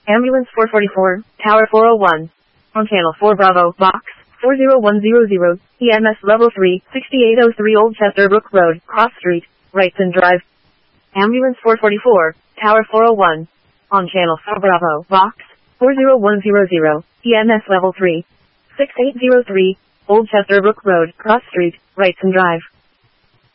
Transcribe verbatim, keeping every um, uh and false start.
Ambulance four forty-four, Tower four oh one. On Channel four Bravo, Box four oh one hundred, E M S Level three, sixty-eight oh three Old Chester Brook Road, Cross Street, Wrightson Drive. Ambulance four forty-four, Tower four oh one. On Channel four Bravo, Box four oh one hundred, E M S Level three, sixty-eight oh three, Old Chester Brook Road, Cross Street, Wrightson Drive.